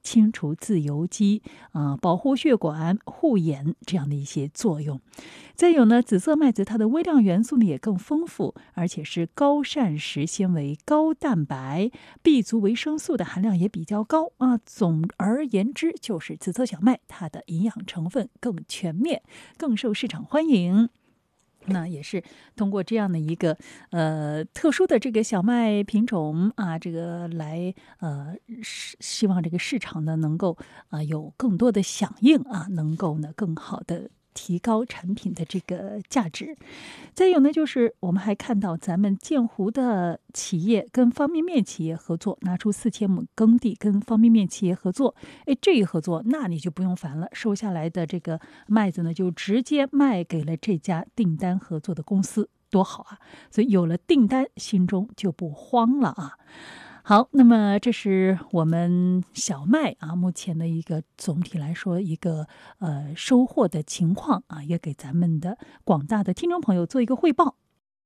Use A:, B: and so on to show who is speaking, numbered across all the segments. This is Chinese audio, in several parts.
A: 清除自由基保护血管、护眼这样的一些作用。再有呢，紫色麦子它的微量元素呢也更丰富，而且是高膳食纤维、高蛋白、B 族维生素的含量也比较高总而言之，就是紫色小麦它的营养成分更全面，更受市场欢迎。那也是通过这样的一个特殊的这个小麦品种这个来希望这个市场呢能够有更多的响应能够呢更好的提高产品的这个价值。再有呢，就是我们还看到咱们建湖的企业跟方便面企业合作，拿出4000亩耕地跟方便面企业合作。这一合作，那你就不用烦了，收下来的这个麦子呢，就直接卖给了这家订单合作的公司，多好啊！所以有了订单，心中就不慌了好，那么这是我们小麦目前的一个总体来说一个收获的情况也给咱们的广大的听众朋友做一个汇报。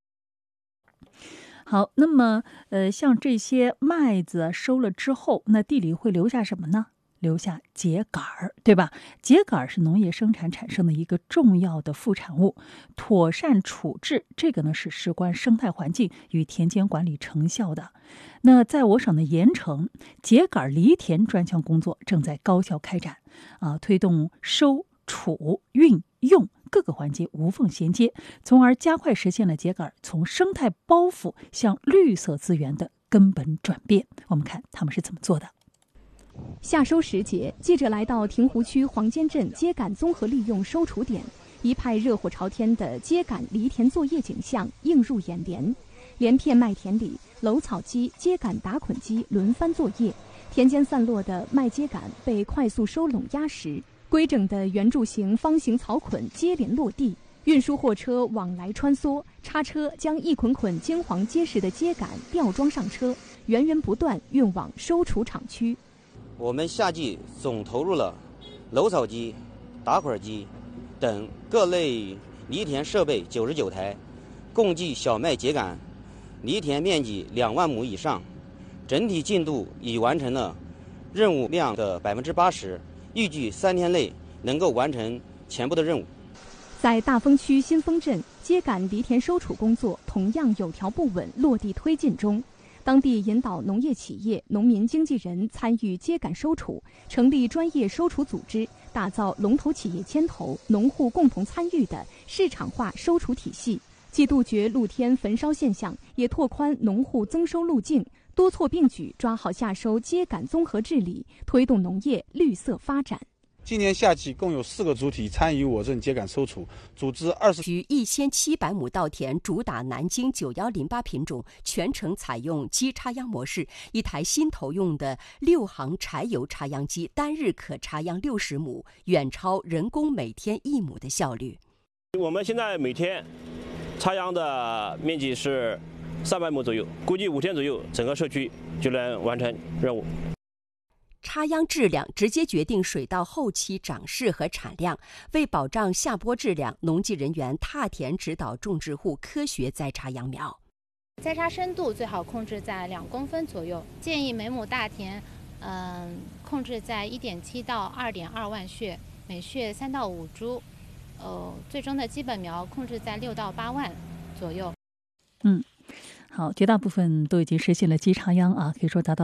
A: 好，那么像这些麦子收了之后，那地里会留下什么呢？留下秸秆儿，对吧？秸秆是农业生产产生的一个重要的副产物，妥善处置，这个呢是事关生态环境与田间管理成效的。那在我省的盐城，秸秆犁田专项工作正在高效开展推动收、储、运、用各个环节无缝衔接，从而加快实现了秸秆从生态包袱向绿色资源的根本转变。我们看他们是怎么做的。
B: 夏收时节，记者来到亭湖区黄尖镇秸秆综合利用收储点，一派热火朝天的秸秆犁田作业景象映入眼帘。连片麦田里，篓草机、秸秆打捆机轮番作业，田间散落的麦秸秆被快速收拢压实，规整的圆柱形、方形草捆接连落地。运输货车往来穿梭，叉车将一捆捆金黄结实的秸秆吊装上车，源源不断运往收储厂区。
C: 我们夏季总投入了篓草机、打捆机等各类犁田设备99台，共计小麦秸秆犁田面积2万亩以上，整体进度已完成了任务量的80%，预计3天内能够完成全部的任务。
B: 在大丰区新丰镇，秸秆犁田收储工作同样有条不紊落地推进中。当地引导农业企业、农民经纪人参与秸秆收储，成立专业收储组织，打造龙头企业牵头、农户共同参与的市场化收储体系。既杜绝露天焚烧现象，也拓宽农户增收路径，多措并举，抓好夏收秸秆综合治理，推动农业绿色发展。
D: 今年夏季共有4个主体参与我镇秸秆收储，组织20
E: 区1700亩稻田，主打南京9108品种，全程采用机插秧模式。一台新投用的6行柴油插秧机，单日可插秧60亩，远超人工每天1亩的效率。
F: 我们现在每天插秧的面积是300亩左右，估计5天左右，整个社区就能完成任务。
E: 插秧质量直接决定水稻后期长势和产量。为保障下播质量，农技人员踏田指导种植户科学栽插秧苗。
G: 栽插深度最好控制在2公分左右，建议每亩大田，控制在1.7到2.2万穴，每穴3到5株，最终的基本苗控制在6到8万左右。
A: 好，绝大部分都已经实现了机插秧可以说达到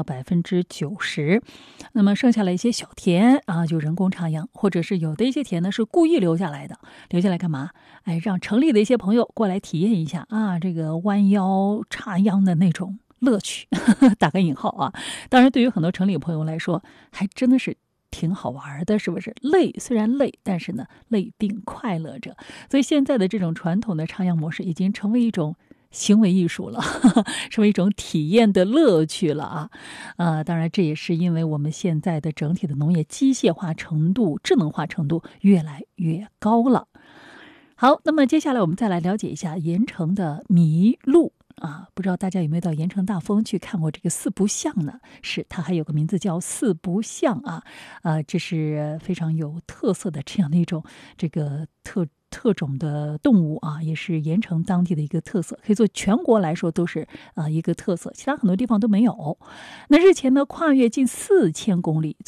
A: 90%。那么剩下了一些小田就人工插秧，或者是有的一些田呢是故意留下来的，留下来干嘛？让城里的一些朋友过来体验一下这个弯腰插秧的那种乐趣，打个引号当然，对于很多城里朋友来说，还真的是挺好玩的，是不是？累虽然累，但是呢，累并快乐着。所以现在的这种传统的插秧模式已经成为一种行为艺术了，成为一种体验的乐趣了当然这也是因为我们现在的整体的农业机械化程度、智能化程度越来越高了。好，那么接下来我们再来了解一下盐城的麋鹿不知道大家有没有到盐城大丰去看过这个四不像呢？是，它还有个名字叫四不像这是非常有特色的这样的一种这个特种的动物也是盐城当地的一个特色，可以说全国来说都是一个特色，其他很多地方都没有。那日前呢，跨越近4000公里，